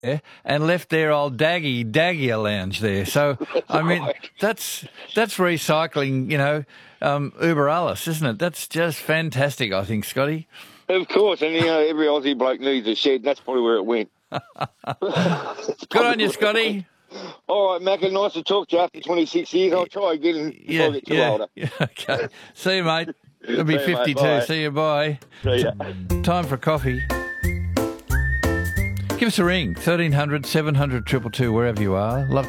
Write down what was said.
Yeah, and left their old Daggy lounge there. So, I mean, right. that's recycling, uber alles, isn't it? That's just fantastic, I think, Scotty. Of course, and every Aussie bloke needs a shed. That's probably where it went. Good on you, Scotty. All right, Macca, nice to talk to you after 26 years. I'll try again before I get too older. Yeah, okay. See you, mate. You'll be See you, mate. 52. Bye. See you, bye. See ya. Time for a coffee. Give us a ring, 1300 700 222, wherever you are. Love to